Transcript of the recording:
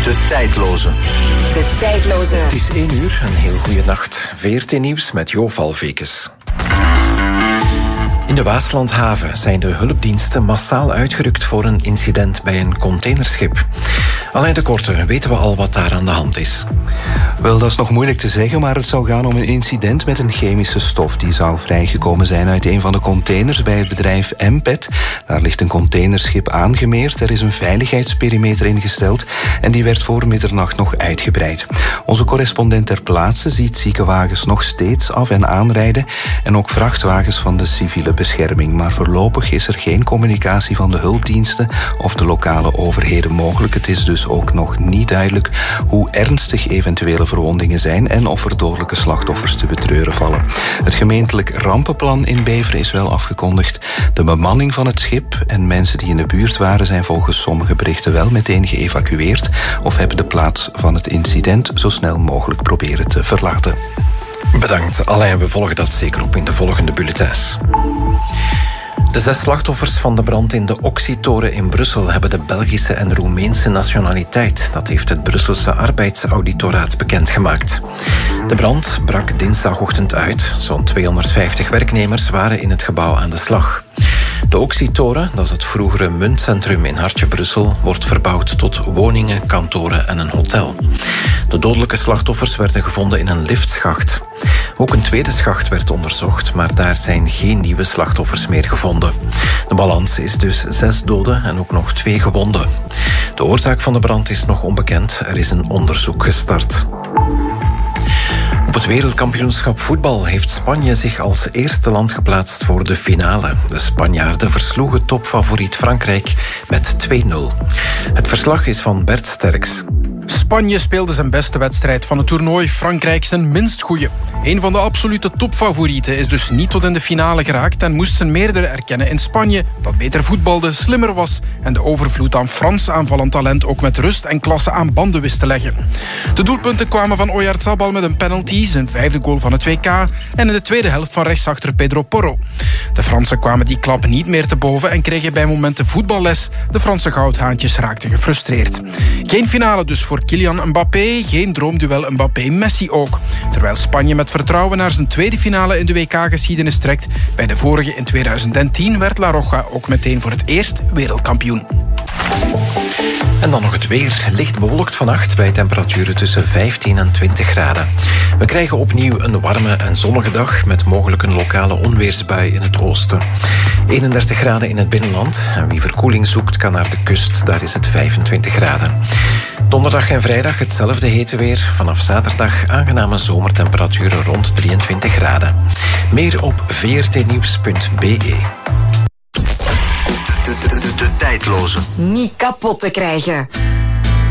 De tijdloze. De tijdloze. Het is 1 uur, een heel goede nacht. VRT Nieuws met Jo Valvekes. In de Waaslandhaven zijn de hulpdiensten massaal uitgerukt voor een incident bij een containerschip. Alain de Korte, weten we al wat daar aan de hand is? Wel, dat is nog moeilijk te zeggen, maar het zou gaan om een incident met een chemische stof. Die zou vrijgekomen zijn uit een van de containers bij het bedrijf MPET. Daar ligt een containerschip aangemeerd. Er is een veiligheidsperimeter ingesteld en die werd voor middernacht nog uitgebreid. Onze correspondent ter plaatse ziet ziekenwagens nog steeds af en aanrijden en ook vrachtwagens van de civiele bescherming. Maar voorlopig is er geen communicatie van de hulpdiensten of de lokale overheden mogelijk. Het is dus ook nog niet duidelijk hoe ernstig eventuele verwondingen zijn en of er dodelijke slachtoffers te betreuren vallen. Het gemeentelijk rampenplan in Beveren is wel afgekondigd. De bemanning van het schip en mensen die in de buurt waren zijn volgens sommige berichten wel meteen geëvacueerd of hebben de plaats van het incident zo snel mogelijk proberen te verlaten. Bedankt, Alain. We volgen dat zeker op in de volgende bulletins. De 6 slachtoffers van de brand in de Oxy-toren in Brussel hebben de Belgische en Roemeense nationaliteit. Dat heeft het Brusselse arbeidsauditoraat bekendgemaakt. De brand brak dinsdagochtend uit. Zo'n 250 werknemers waren in het gebouw aan de slag. De Oxy-toren, dat is het vroegere muntcentrum in hartje Brussel, wordt verbouwd tot woningen, kantoren en een hotel. De dodelijke slachtoffers werden gevonden in een liftschacht. Ook een tweede schacht werd onderzocht, maar daar zijn geen nieuwe slachtoffers meer gevonden. De balans is dus 6 doden en ook nog 2 gewonden. De oorzaak van de brand is nog onbekend. Er is een onderzoek gestart. Op het wereldkampioenschap voetbal heeft Spanje zich als eerste land geplaatst voor de finale. De Spanjaarden versloegen topfavoriet Frankrijk met 2-0. Het verslag is van Bert Sterks. Spanje speelde zijn beste wedstrijd van het toernooi, Frankrijk zijn minst goeie. Een van de absolute topfavorieten is dus niet tot in de finale geraakt en moest zijn meerdere erkennen in Spanje dat beter voetbalde, slimmer was en de overvloed aan Frans aanvallend talent ook met rust en klasse aan banden wist te leggen. De doelpunten kwamen van Oyarzabal met een penalty, zijn 5e goal van het WK en in de tweede helft van rechtsachter Pedro Porro. De Fransen kwamen die klap niet meer te boven en kregen bij momenten voetballes. De Franse goudhaantjes raakten gefrustreerd. Geen finale dus voor Kylian Mbappé, geen droomduel Mbappé-Messi ook. Terwijl Spanje met vertrouwen naar zijn tweede finale in de WK-geschiedenis trekt. Bij de vorige in 2010 werd La Roja ook meteen voor het eerst wereldkampioen. En dan nog het weer. Licht bewolkt vannacht bij temperaturen tussen 15 en 20 graden. We krijgen opnieuw een warme en zonnige dag met mogelijk een lokale onweersbui in het oosten. 31 graden in het binnenland. En wie verkoeling zoekt kan naar de kust. Daar is het 25 graden. Donderdag en vrijdag hetzelfde hete weer. Vanaf zaterdag aangename zomertemperaturen rond 23 graden. Meer op vrtnieuws.be. De tijdloze. Niet kapot te krijgen.